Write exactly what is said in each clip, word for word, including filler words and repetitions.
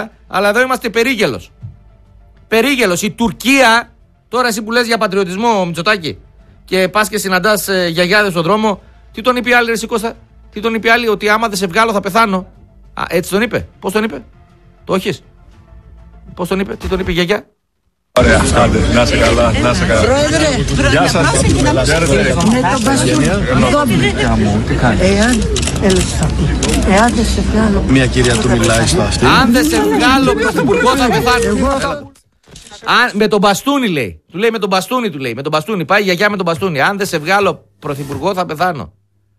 αλλά εδώ είμαστε περίγελος. Περίγελος. Η Τουρκία, τώρα εσύ που λες για πατριωτισμό, Μητσοτάκη, και πας και συναντάς ε, γιαγιάδες στον δρόμο, τι τον είπε η άλλη, ρε Κώστα, τι τον είπε η άλλη, ότι άμα δεν σε βγάλω θα πεθάνω. Α, έτσι τον είπε. Πώς τον είπε, το έχεις? Πώς τον είπε, τι τον είπε η γιαγιά? Ωραία, άντε, να σε καλά, να σε καλά. Πρόεδρε, γεια σας. με τον μπαστούνι. Τι κάνει? Εάν, εάν δεν σε βγάλω. Μια κυρία του μιλάει στο αυτή. Αν δεν σε βγάλω πρωθυπουργό θα πεθάνω. Με τον μπαστούνι λέει. Του λέει με τον μπαστούνι του λέει. Με τον μπαστούνι. Πάει η γιαγιά με τον μπαστούνι. Αν δεν σε βγάλω πρωθυπουργό θα πεθάνω.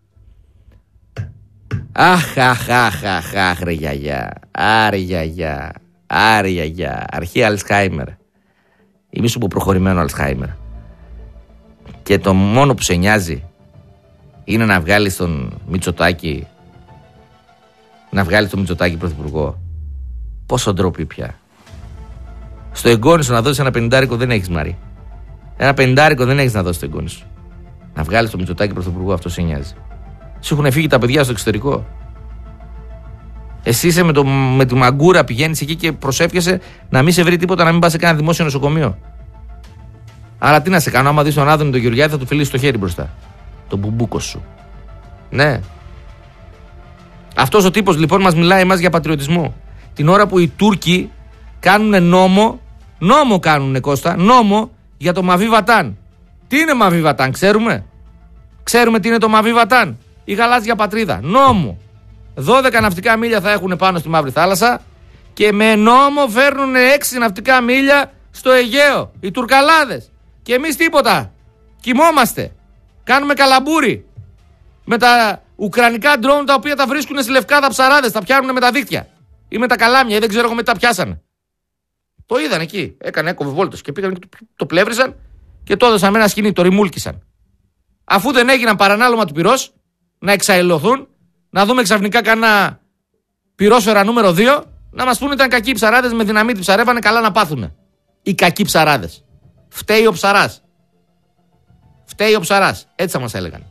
Αχ, αχ, αχ, αχ, αχ, ρε γιαγιά. Άρε γιαγιά. Άρε γιαγιά. Αρχή Αλσχάιμερ. Είμαι σου που προχωρημένο Αλσχάιμερ. Και το μόνο που σε νοιάζει είναι να βγάλεις τον Μητσοτάκη. Να βγάλεις τον Μητσοτάκη πρωθυπουργό. Πόσο ντροπή πια. Στο εγγόνι σου να δώσεις ένα πενηντάρικο δεν έχεις, Μάρη. Ένα πενηντάρικο δεν έχεις να δώσεις στο εγγόνι σου. Να βγάλεις τον Μητσοτάκη πρωθυπουργό, αυτό σε νοιάζει. Σου έχουν φύγει τα παιδιά στο εξωτερικό. Εσύ είσαι με, το, με τη μαγκούρα, πηγαίνεις εκεί και προσεύχεσαι να μην σε βρει τίποτα, να μην πας σε κανένα δημόσιο νοσοκομείο. Άρα τι να σε κάνω, άμα δεις τον Άδωνη τον Γεωργιάδη θα του φιλήσεις το χέρι μπροστά. Τον μπουμπούκο σου. Ναι. Αυτός ο τύπος λοιπόν μας μιλάει εμάς για πατριωτισμό. Την ώρα που οι Τούρκοι κάνουν νόμο, νόμο κάνουνε Κώστα, νόμο για το Μαβί Βατάν. Τι είναι Μαβί Βατάν, ξέρουμε? Ξέρουμε τι είναι το Μαβί Βατάν? Η γαλάζια πατρίδα. Νόμο. δώδεκα ναυτικά μίλια θα έχουν πάνω στη Μαύρη Θάλασσα και με νόμο φέρνουν έξι ναυτικά μίλια στο Αιγαίο. Οι Τουρκαλάδες. Και εμείς τίποτα. Κοιμόμαστε. Κάνουμε καλαμπούρι. Με τα ουκρανικά ντρόουν τα οποία τα βρίσκουν στη Λευκάδα ψαράδες. Τα πιάνουν με τα δίκτυα. Ή με τα καλάμια. Ή δεν ξέρω εγώ με τα πιάσανε. Το είδαν εκεί. Έκανε έκοβε βόλτος. Και πήγαν και το πλεύρισαν και το έδωσαν με ένα σκηνή. Το ρημούλκησαν. Αφού δεν έγιναν παρανάλωμα του πυρός να εξαηλωθούν, να δούμε ξαφνικά κανένα πυρόσφαιρα νούμερο δύο, να μας πούνε ήταν κακοί ψαράδες με δυναμίτη ψαρεύανε, καλά να πάθουνε. Οι κακοί ψαράδες. Φταίει ο ψαράς. Φταίει ο ψαράς. Έτσι θα μας έλεγαν.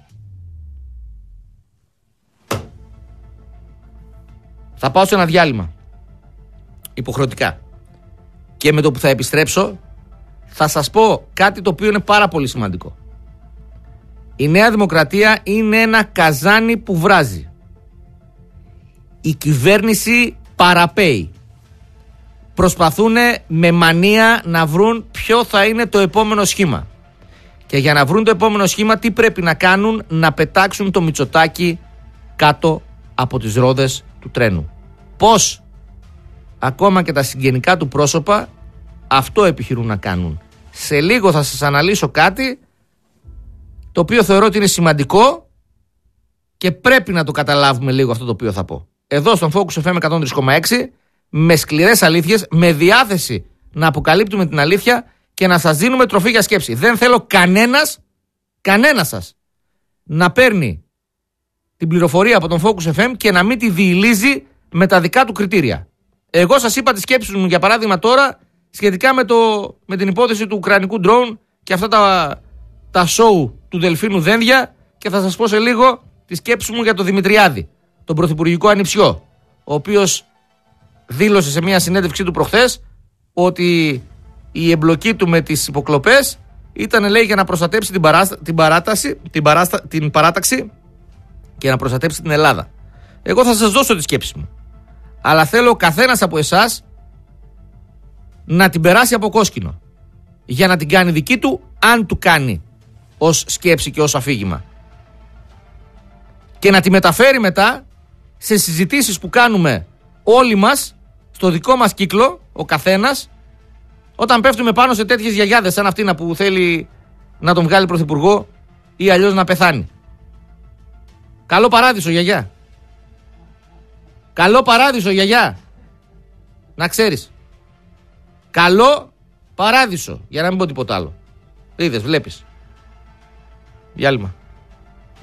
Θα πάω σε ένα διάλειμμα. Υποχρεωτικά. Και με το που θα επιστρέψω θα σας πω κάτι το οποίο είναι πάρα πολύ σημαντικό. Η Νέα Δημοκρατία είναι ένα καζάνι που βράζει. Η κυβέρνηση παραπέει. Προσπαθούν με μανία να βρουν ποιο θα είναι το επόμενο σχήμα. Και για να βρουν το επόμενο σχήμα τι πρέπει να κάνουν? Να πετάξουν το Μητσοτάκη κάτω από τις ρόδες του τρένου. Πώς? Ακόμα και τα συγγενικά του πρόσωπα αυτό επιχειρούν να κάνουν. Σε λίγο θα σας αναλύσω κάτι το οποίο θεωρώ ότι είναι σημαντικό και πρέπει να το καταλάβουμε λίγο αυτό το οποίο θα πω. Εδώ στον Focus εφ εμ εκατόν τρία κόμμα έξι, με σκληρές αλήθειες, με διάθεση να αποκαλύπτουμε την αλήθεια και να σας δίνουμε τροφή για σκέψη. Δεν θέλω κανένας, κανένας σας να παίρνει την πληροφορία από τον Focus εφ εμ και να μην τη διηλίζει με τα δικά του κριτήρια. Εγώ σας είπα τη σκέψη μου για παράδειγμα τώρα σχετικά με, το, με την υπόθεση του ουκρανικού drone και αυτά τα, τα show του Δελφίνου Δένδια, και θα σας πω σε λίγο τη σκέψη μου για τον Δημητριάδη, τον πρωθυπουργικό ανιψιό, ο οποίος δήλωσε σε μια συνέντευξή του προχθές ότι η εμπλοκή του με τις υποκλοπές ήταν, λέει, για να προστατέψει την, παράστα, την, παράταση, την, παράστα, την παράταξη και να προστατέψει την Ελλάδα. Εγώ θα σας δώσω τη σκέψη μου, αλλά θέλω ο καθένας από εσάς να την περάσει από κόσκινο για να την κάνει δική του, αν του κάνει ως σκέψη και ως αφήγημα, και να τη μεταφέρει μετά σε συζητήσεις που κάνουμε όλοι μας στο δικό μας κύκλο, ο καθένας, όταν πέφτουμε πάνω σε τέτοιες γιαγιάδες σαν αυτήν που θέλει να τον βγάλει πρωθυπουργό ή αλλιώς να πεθάνει. Καλό παράδεισο, γιαγιά. Καλό παράδεισο, γιαγιά. Να ξέρεις. Καλό παράδεισο, για να μην πω τίποτα άλλο. Είδες, βλέπεις. Διάλειμμα.